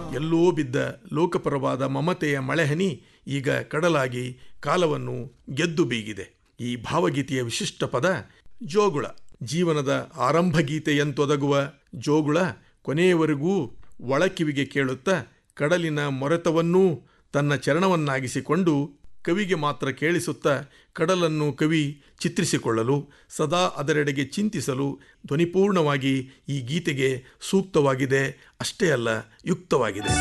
ಎಲ್ಲೋ ಬಿದ್ದ ಲೋಕಪರವಾದ ಮಮತೆಯ ಮಳೆಹನಿ ಈಗ ಕಡಲಾಗಿ ಕಾಲವನ್ನು ಗೆದ್ದು ಬೀಗಿದೆ. ಈ ಭಾವಗೀತೆಯ ವಿಶಿಷ್ಟ ಪದ ಜೋಗುಳ. ಜೀವನದ ಆರಂಭ ಗೀತೆಯಂತೊದಗುವ ಜೋಗುಳ ಕೊನೆಯವರೆಗೂ ಒಳಕಿವಿಗೆ ಕೇಳುತ್ತಾ ಕಡಲಿನ ಮೊರೆತವನ್ನೂ ತನ್ನ ಚರಣವನ್ನಾಗಿಸಿಕೊಂಡು ಕವಿಗೆ ಮಾತ್ರ ಕೇಳಿಸುತ್ತಾ ಕಡಲನ್ನು ಕವಿ ಚಿತ್ರಿಸಿಕೊಳ್ಳಲು, ಸದಾ ಅದರೆಡೆಗೆ ಚಿಂತಿಸಲು ಧ್ವನಿಪೂರ್ಣವಾಗಿ ಈ ಗೀತೆಗೆ ಸೂಕ್ತವಾಗಿದೆ. ಅಷ್ಟೇ ಅಲ್ಲ, ಯುಕ್ತವಾಗಿದೆ.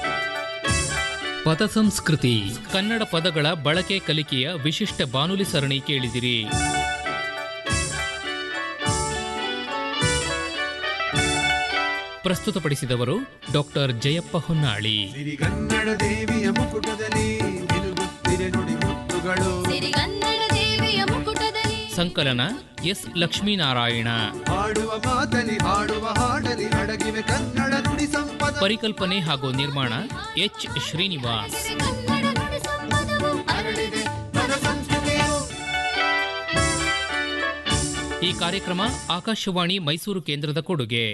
ಪದ ಸಂಸ್ಕೃತಿ, ಕನ್ನಡ ಪದಗಳ ಬಳಕೆ ಕಲಿಕೆಯ ವಿಶಿಷ್ಟ ಬಾನುಲಿ ಸರಣಿ ಕೇಳಿದಿರಿ. ಪ್ರಸ್ತುತಪಡಿಸಿದವರು ಡಾಕ್ಟರ್ ಜಯಪ್ಪ ಹೊನ್ನಾಳಿ. ಸಿರಿಗನ್ನಡ ದೇವಿಯ ಮುಕುಟದಲ್ಲಿ ನಿಲುಗುತ್ತಿರೆ ನುಡಿ ಮುತ್ತುಗಳು. ಸಿರಿಗನ್ನಡ ದೇವಿಯ ಮುಕುಟದಲ್ಲಿ ಸಂಕಲನ ಎಸ್ ಲಕ್ಷ್ಮೀನಾರಾಯಣ. ಹಾಡುವ ಮಾತಲಿ ಹಾಡುವ ಹಾಡಲಿ ಅಡಗಿವೆ ಕನ್ನಡ ನುಡಿ ಸಂಪದ. ಪರಿಕಲ್ಪನೆ ಹಾಗೂ ನಿರ್ಮಾಣ ಎಚ್ ಶ್ರೀನಿವಾಸ್. ಕನ್ನಡ ನುಡಿ ಸಂಪದವು ಹರಡಿದೆ ಪದ ಸಂಸ್ಕೃತಿಯು. ಈ ಕಾರ್ಯಕ್ರಮ ಆಕಾಶವಾಣಿ ಮೈಸೂರು ಕೇಂದ್ರದ ಕೊಡುಗೆ.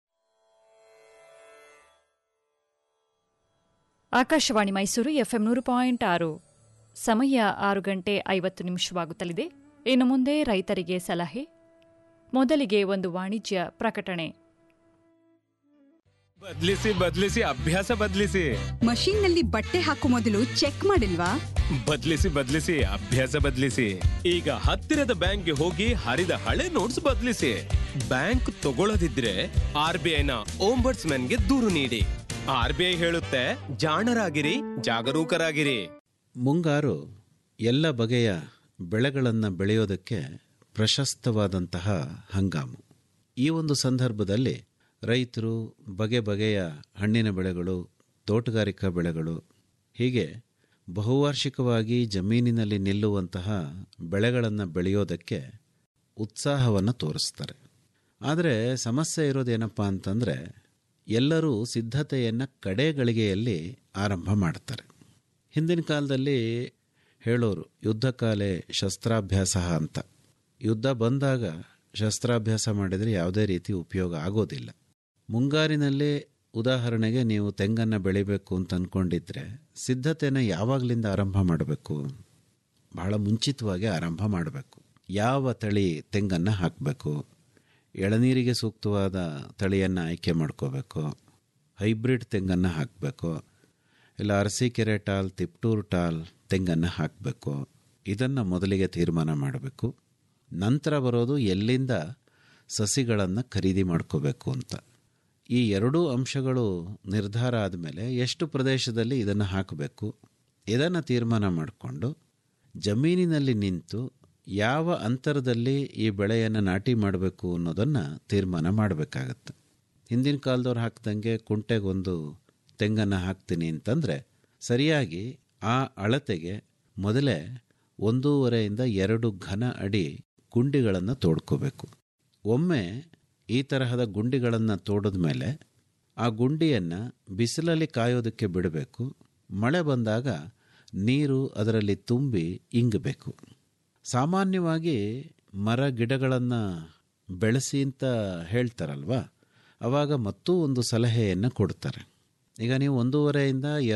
ಆಕಾಶವಾಣಿ ಮೈಸೂರು ಎಫ್ಎಂ 100.6. ಸಮಯ 6:50 ಇನ್ನು ಮುಂದೆ ರೈತರಿಗೆ ಸಲಹೆ. ಮೊದಲಿಗೆ ಒಂದು ವಾಣಿಜ್ಯ ಪ್ರಕಟಣೆ. ಬದಲಿಸಿ ಅಭ್ಯಾಸ ಬದಲಿಸಿ. ಮಷೀನ್ ನಲ್ಲಿ ಬಟ್ಟೆ ಹಾಕೋ ಮೊದಲು ಚೆಕ್ ಮಾಡಿಲ್ವಾ? ಬದಲಿಸಿ ಅಭ್ಯಾಸ ಬದಲಿಸಿ. ಈಗ ಹತ್ತಿರದ ಬ್ಯಾಂಕ್ಗೆ ಹೋಗಿ ಹರಿದ ಹಳೆ ನೋಟ್ಸ್ ಬದಲಿಸಿ. ಬ್ಯಾಂಕ್ ತಗೊಳ್ಳದಿದ್ರೆ RBIನ ಓಂಬಡ್ಸ್ಮನ್ಗೆ ದೂರು ನೀಡಿ. RBI ಹೇಳುತ್ತೆ, ಜಾಣರಾಗಿರಿ, ಜಾಗರೂಕರಾಗಿರಿ. ಮುಂಗಾರು ಎಲ್ಲ ಬಗೆಯ ಬೆಳೆಗಳನ್ನು ಬೆಳೆಯೋದಕ್ಕೆ ಪ್ರಶಸ್ತವಾದಂತಹ ಹಂಗಾಮು. ಈ ಒಂದು ಸಂದರ್ಭದಲ್ಲಿ ರೈತರು ಬಗೆ ಬಗೆಯ ಹಣ್ಣಿನ ಬೆಳೆಗಳು, ತೋಟಗಾರಿಕಾ ಬೆಳೆಗಳು, ಹೀಗೆ ಬಹುವಾರ್ಷಿಕವಾಗಿ ಜಮೀನಿನಲ್ಲಿ ನಿಲ್ಲುವಂತಹ ಬೆಳೆಗಳನ್ನು ಬೆಳೆಯೋದಕ್ಕೆ ಉತ್ಸಾಹವನ್ನು ತೋರಿಸ್ತಾರೆ. ಆದರೆ ಸಮಸ್ಯೆ ಇರೋದೇನಪ್ಪ ಅಂತಂದರೆ, ಎಲ್ಲರೂ ಸಿದ್ಧತೆಯನ್ನು ಕಡೆಗಳಿಗೆಯಲ್ಲಿ ಆರಂಭ ಮಾಡ್ತಾರೆ. ಹಿಂದಿನ ಕಾಲದಲ್ಲಿ ಹೇಳೋರು ಯುದ್ಧಕಾಲೆ ಶಸ್ತ್ರಾಭ್ಯಾಸ ಅಂತ. ಯುದ್ಧ ಬಂದಾಗ ಶಸ್ತ್ರಾಭ್ಯಾಸ ಮಾಡಿದರೆ ಯಾವುದೇ ರೀತಿ ಉಪಯೋಗ ಆಗೋದಿಲ್ಲ. ಮುಂಗಾರಿನಲ್ಲೇ ಉದಾಹರಣೆಗೆ ನೀವು ತೆಂಗನ್ನು ಬೆಳಿಬೇಕು ಅಂತ ಅಂದ್ಕೊಂಡಿದ್ರೆ ಸಿದ್ಧತೆಯನ್ನು ಯಾವಾಗಲಿಂದ ಆರಂಭ ಮಾಡಬೇಕು? ಬಹಳ ಮುಂಚಿತವಾಗಿ ಆರಂಭ ಮಾಡಬೇಕು. ಯಾವ ತಳಿ ತೆಂಗನ್ನು ಹಾಕಬೇಕು, ಎಳನೀರಿಗೆ ಸೂಕ್ತವಾದ ತಳಿಯನ್ನು ಆಯ್ಕೆ ಮಾಡ್ಕೋಬೇಕು, ಹೈಬ್ರಿಡ್ ತೆಂಗನ್ನು ಹಾಕಬೇಕು, ಇಲ್ಲ ಅರಸೀಕೆರೆ ಟಾಲ್, ತಿಪ್ಟೂರು ಟಾಲ್ ತೆಂಗನ್ನು ಹಾಕಬೇಕು. ಇದನ್ನು ಮೊದಲಿಗೆ ತೀರ್ಮಾನ ಮಾಡಬೇಕು. ನಂತರ ಬರೋದು ಎಲ್ಲಿಂದ ಸಸಿಗಳನ್ನು ಖರೀದಿ ಮಾಡ್ಕೋಬೇಕು ಅಂತ. ಈ ಎರಡೂ ಅಂಶಗಳು ನಿರ್ಧಾರ ಆದಮೇಲೆ ಎಷ್ಟು ಪ್ರದೇಶದಲ್ಲಿ ಇದನ್ನು ಹಾಕಬೇಕು, ಇದನ್ನು ತೀರ್ಮಾನ ಮಾಡಿಕೊಂಡು ಜಮೀನಿನಲ್ಲಿ ನಿಂತು ಯಾವ ಅಂತರದಲ್ಲಿ ಈ ಬೆಳೆಯನ್ನು ನಾಟಿ ಮಾಡಬೇಕು ಅನ್ನೋದನ್ನು ತೀರ್ಮಾನ ಮಾಡಬೇಕಾಗತ್ತೆ. ಹಿಂದಿನ ಕಾಲದವ್ರು ಹಾಕ್ದಂಗೆ ಕುಂಟೆಗೊಂದು ತೆಂಗನ್ನು ಹಾಕ್ತೀನಿ ಅಂತಂದರೆ ಸರಿಯಾಗಿ ಆ ಅಳತೆಗೆ ಮೊದಲೇ 1.5 ಇಂದ 2 ಘನ ಅಡಿ ಗುಂಡಿಗಳನ್ನು ತೋಡ್ಕೋಬೇಕು. ಒಮ್ಮೆ ಈ ತರಹದ ಗುಂಡಿಗಳನ್ನು ತೋಡಿದ ಮೇಲೆ ಆ ಗುಂಡಿಯನ್ನು ಬಿಸಿಲಲ್ಲಿ ಕಾಯೋದಕ್ಕೆ ಬಿಡಬೇಕು. ಮಳೆ ಬಂದಾಗ ನೀರು ಅದರಲ್ಲಿ ತುಂಬಿ ಇಂಗಬೇಕು. ಸಾಮಾನ್ಯವಾಗಿ ಮರ ಗಿಡಗಳನ್ನು ಬೆಳೆಸಿ ಅಂತ ಹೇಳ್ತಾರಲ್ವ, ಆವಾಗ ಮತ್ತೂ ಒಂದು ಸಲಹೆಯನ್ನು ಕೊಡ್ತಾರೆ. ಈಗ ನೀವು 1.5 ಇಂದ